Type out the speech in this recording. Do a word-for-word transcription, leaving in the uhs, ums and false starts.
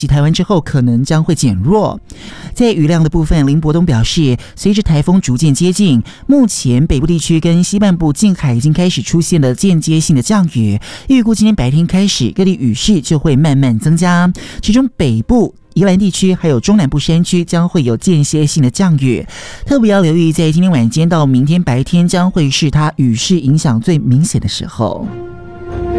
及台湾之后可能将会减弱。在雨量的部分，林伯东表示，随着台风逐渐接近，目前北部地区跟西半部近海已经开始出现了间接性的降雨，预估今天白天开始各地雨势就会慢慢增加，其中北部宜兰地区还有中南部山区将会有间歇性的降雨，特别要留意在今天晚间到明天白天将会是它雨势影响最明显的时候。